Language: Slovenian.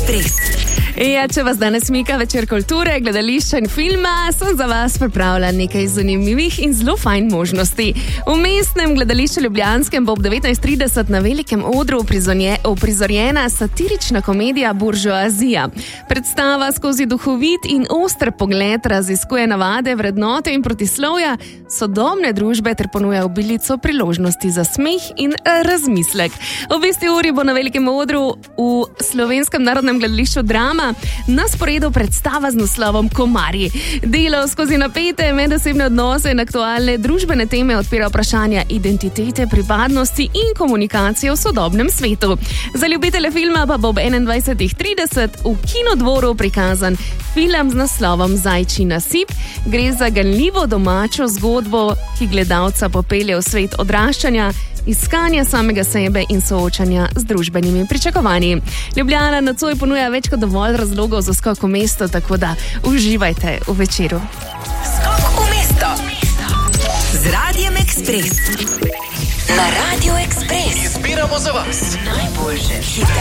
Ekspres. Ja, če vas danes mika večer kulture, gledališča in filma, sem za vas pripravila nekaj zanimivih in zelo fajn možnosti. V mestnem gledališču Ljubljanskem bo ob 19:30 na velikem odru uprizorjena satirična komedija Buržoazija. Predstava skozi duhovit in oster pogled raziskuje navade, vrednote in protislovja sodobne družbe ter ponuja obilico priložnosti za smeh in razmislek. Ob isti uri bo na velikem odru v Slovenskem narodnem gledališču Drama na sporedu predstava z naslovom Komarji. Delo skozi napete medosebne odnose in aktualne družbene teme odpira vprašanja identitete, pripadnosti in komunikacije v sodobnem svetu. Za ljubitelje filma pa bo ob 21:30 v Kinodvoru prikazan film z naslovom Zajčji nasip. Gre za ganljivo domačo zgodbo, ki gledalca popelje v svet odraščanja, iskanja samega sebe in soočanja z družbenimi pričakovanji. Ljubljana nocoj ponuja več kot dovolj razlogov za skok v mesto, tako da uživajte v večeru. Skok v mesto z Radijem Ekspres. Na Radio Ekspres izbiramo za vas najboljše hite.